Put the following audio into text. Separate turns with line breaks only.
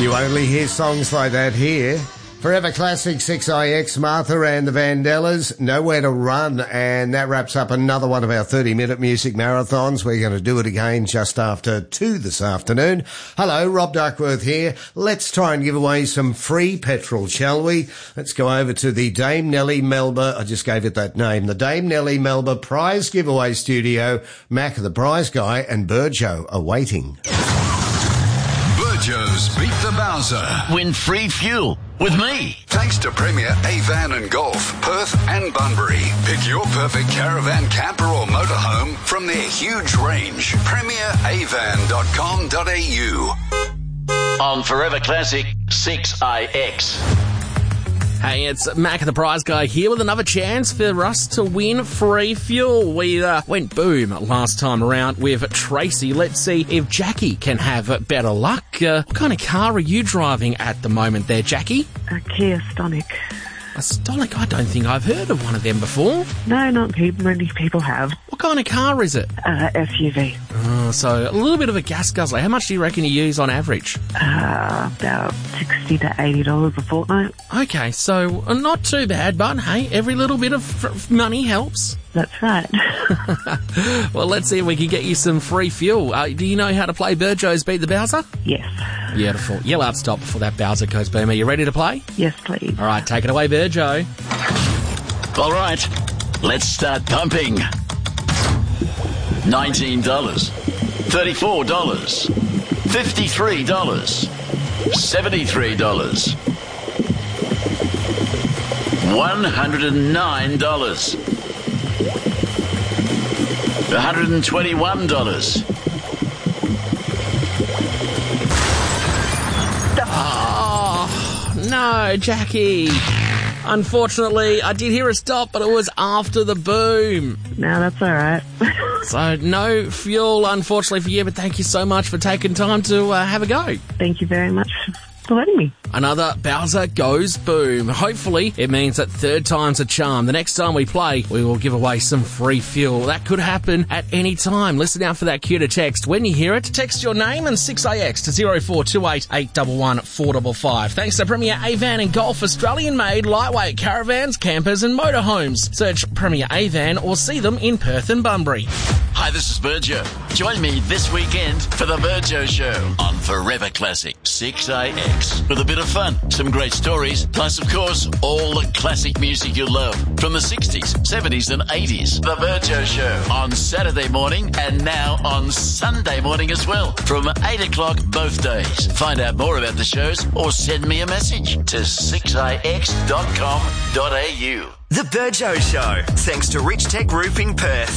You only hear songs like that here. Forever Classic, 6IX, Martha and the Vandellas, Nowhere to Run, and that wraps up another one of our 30-minute music marathons. We're going to do it again just after 2 this afternoon. Hello, Rob Duckworth here. Let's try and give away some free petrol, shall we? Let's go over to the Dame Nellie Melba, I just gave it that name, the Dame Nellie Melba Prize Giveaway Studio. Mac, the prize guy, and Burjo are waiting.
Burjo's Beat the Bowser.
Win free fuel with me.
Thanks to Premier Avan and Golf, Perth and Bunbury. Pick your perfect caravan, camper or motorhome from their huge range. PremierAvan.com.au.
On Forever Classic 6IX.
Hey, it's Mac the Prize Guy here with another chance for us to win free fuel. We went boom last time around with Tracy. Let's see if Jackie can have better luck. What kind of car are you driving at the moment there, Jackie?
A Kia Stonic.
A Stonic? I don't think I've heard of one of them before.
No, not many people have.
What kind of car is it?
SUV.
Oh, so a little bit of a gas guzzler. How much do you reckon you use on average?
About $60 to $80 a fortnight.
Okay, so not too bad, but hey, every little bit of money helps.
That's right.
Well, let's see if we can get you some free fuel. Do you know how to play Burjo's Beat the Bowser?
Yes.
Beautiful. Yell out stop before that Bowser goes boom. Are you ready to play?
Yes, please.
All right, take it away, Burjo.
All right, let's start pumping. $19, $34, $53, $73, $109, $121.
Oh, no, Jackie. Unfortunately, I did hear a stop, but it was after the boom.
No, that's all right.
So no fuel, unfortunately, for you, but thank you so much for taking time to have a go.
Thank you very much for letting me.
Another Bowser goes boom. Hopefully, it means that third time's a charm. The next time we play, we will give away some free fuel. That could happen at any time. Listen out for that cue to text. When you hear it, text your name and 6IX to 0428 811 455. Thanks to Premier Avan and Golf, Australian-made lightweight caravans, campers and motorhomes. Search Premier Avan or see them in Perth and Bunbury.
Hi, this is Burjo. Join me this weekend for the Burjo Show on Forever Classic 6IX. With a bit of fun, some great stories, plus, of course, all the classic music you love from the 60s, 70s and 80s. The Burjo Show on Saturday morning and now on Sunday morning as well from 8 o'clock both days. Find out more about the shows or send me a message to 6ix.com.au.
The Burjo Show, thanks to Rich Tech Roofing Perth.